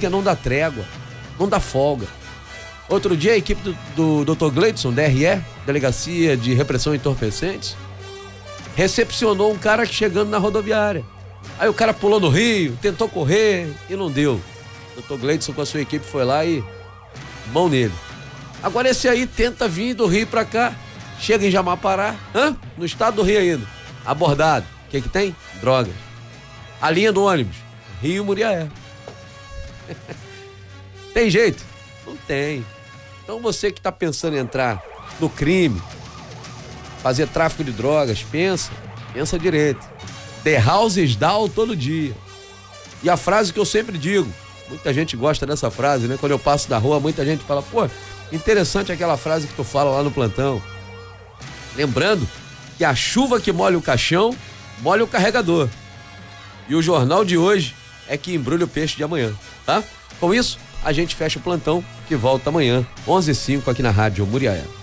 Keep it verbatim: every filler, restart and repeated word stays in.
política é não dá trégua, não dá folga. Outro dia a equipe do, do doutor Gleidson, D R E, Delegacia de Repressão Entorpecentes, recepcionou um cara chegando na rodoviária. Aí o cara pulou no rio, tentou correr e não deu. O doutor Gleidson com a sua equipe foi lá e mão nele. Agora esse aí tenta vir do Rio pra cá, chega em Jamapará, hã? No estado do Rio ainda, abordado. O que que tem? Droga. A linha do ônibus, Rio Muriaé. Tem jeito? Não tem. Então você que tá pensando em entrar no crime, fazer tráfico de drogas, pensa, pensa direito. The houses down todo dia. E a frase que eu sempre digo, muita gente gosta dessa frase, né? Quando eu passo da rua, muita gente fala, pô, interessante aquela frase que tu fala lá no plantão. Lembrando que a chuva que molha o caixão, molha o carregador. E o jornal de hoje é que embrulha o peixe de amanhã, tá? Com isso, a gente fecha o plantão, que volta amanhã, onze e cinco aqui na Rádio Muriaé.